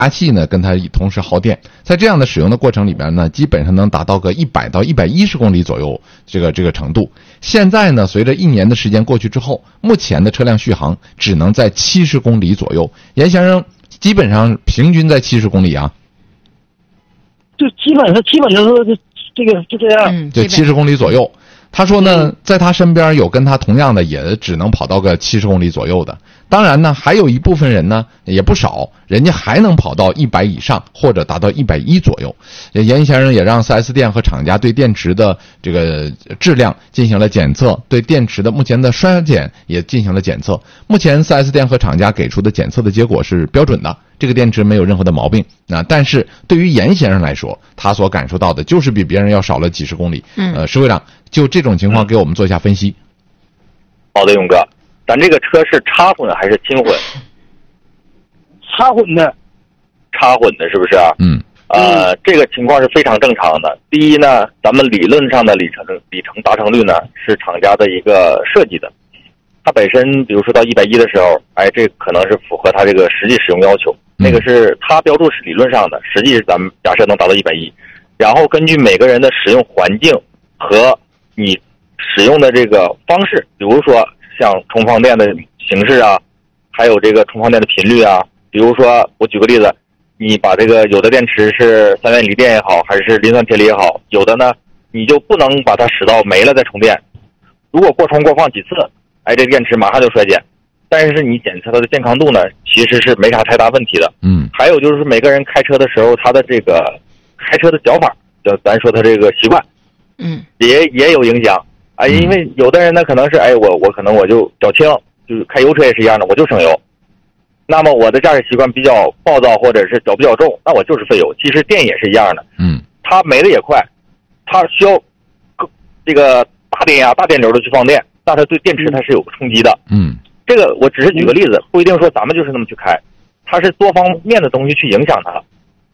加气呢跟它同时耗电，在这样的使用的过程里边呢，基本上能达到个100到110公里左右这个程度。现在呢，随着1年的时间过去之后，目前的车辆续航只能在70公里左右。严先生基本上平均在70公里啊， 就基本就是这个就这样， 就70公里左右。他说呢，在他身边有跟他同样的，也只能跑到个70公里左右的。当然呢，还有一部分人呢，也不少，人家还能跑到100以上，或者达到110左右。严先生也让 4S 店和厂家对电池的这个质量进行了检测，对电池的目前的衰减也进行了检测。目前 4S 店和厂家给出的检测的结果是标准的，这个电池没有任何的毛病。但是对于严先生来说，他所感受到的就是比别人要少了几十公里。石会长就这种情况给我们做一下分析。 好的，勇哥，咱这个车是插混还是亲混？ 插混的。 插混的是不是啊？这个情况是非常正常的。第一呢，咱们理论上的里程达成率呢是厂家的一个设计的，它本身比如说到110的时候，这可能是符合它这个实际使用要求，那个是它标注是理论上的，实际咱们假设能达到110，然后根据每个人的使用环境和你使用的这个方式，比如说像充放电的形式啊，还有这个充放电的频率啊，比如说我举个例子，你把这个有的电池是3元锂电也好，还是磷酸铁锂也好，有的呢你就不能把它使到没了再充电，如果过充过放几次，这个电池马上就衰减。但是你检测它的健康度呢，其实是没啥太大问题的。还有就是每个人开车的时候，他的这个开车的脚法，咱说他这个习惯，也有影响啊。因为有的人呢可能是我可能我就脚轻，就是开油车也是一样的，我就省油。那么我的驾驶习惯比较暴躁，或者是脚比较重，那我就是费油。其实电也是一样的，它没的也快，它需要这个大电压、大电流的去放电，那它对电池它是有冲击的。这个我只是举个例子，不一定说咱们就是那么去开，它是多方面的东西去影响它。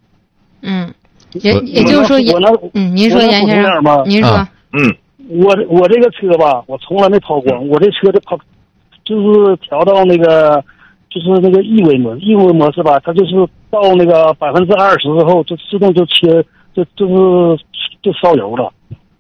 也就是说，您说严先生，您说， 我这个车吧，我从来没跑光，我这车就是调到那个就是那个EV模式吧，它就是到那个20%之后，就自动就烧油了。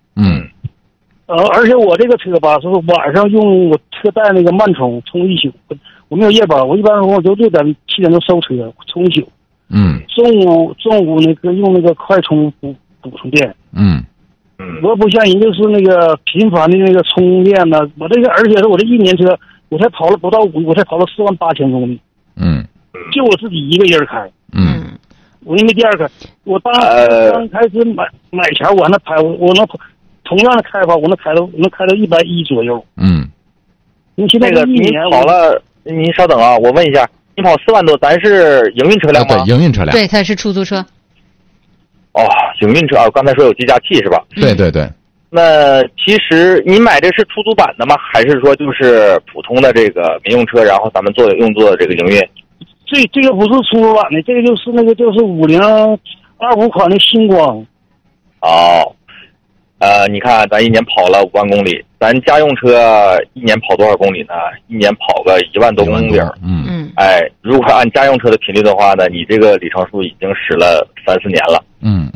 而且我这个车吧，是晚上用我车带那个慢充一宿，我没有夜班，我一般我就6点7点就收车充一宿。中午那个用那个快充补充电。我不像人就是那个频繁的那个充电呢，我这个而且是我这1年车，我才跑了不到我才跑了48000公里。就我自己一个人开。我因为第二个，我刚开始买前我那排我能同样的开法，我能开到110左右。你现在这1年跑了，您稍等啊，我问一下，你跑4万多，咱是营运车辆吗？ 对，营运车辆。 对，它是出租车。 营运车啊，刚才说有计价器是吧？ 对对对。 那其实你买的是出租版的吗？还是说就是普通的这个民用车，然后咱们用作这个营运？ 这个不是出租版的，这个就是那个就是5025款的星光。 你看咱1年跑了5万公里，咱家用车1年跑多少公里呢？1年跑个1万多公里。如果按家用车的频率的话呢，你这个里程数已经使了3-4年了。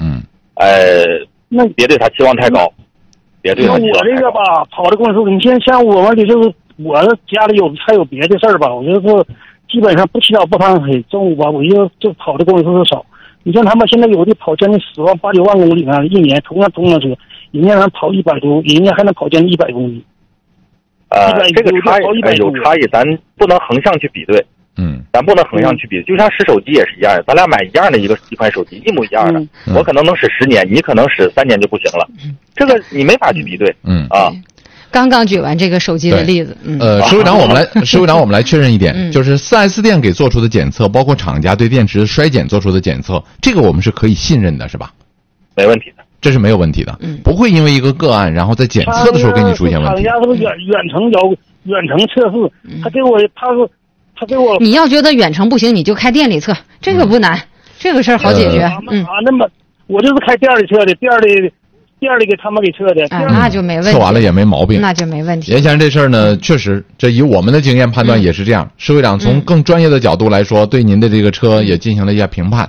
那别对它期望太高，别对它期望太高。 我这个吧，跑的公里数，你像我们的就是我家里还有别的事儿吧，我就是基本上不起早不贪黑，中午吧我就跑的公里数就少。你像他们现在有的跑将近10万8-9万公里呢，1年同样车，人家能跑100多，人家还能跑将近100公里。 这个差异有差异，咱不能横向去比对。咱不能横向去比，就像使手机也是一样的，咱俩买一样的一款手机，一模一样的，我可能能使10年，你可能使3年就不行了，这个你没法去比对。 刚刚举完这个手机的例子。 石会长，我们来确认一点，就是 4S 店给做出的检测，包括厂家对电池衰减做出的检测，这个我们是可以信任的，是吧？ 没问题的， 这是没有问题的。不会因为一个个案，然后在检测的时候给你出现问题。 厂家是远程测试，他给我。 你要觉得远程不行，你就开店里测，这个不难，这个事儿好解决。 那么我就是开店里测的，店里给他们给测的， 那就没问题。 测完了也没毛病， 那就没问题。 严先生这事儿呢，确实，这以我们的经验判断也是这样。石会长从更专业的角度来说，对您的这个车也进行了一下评判。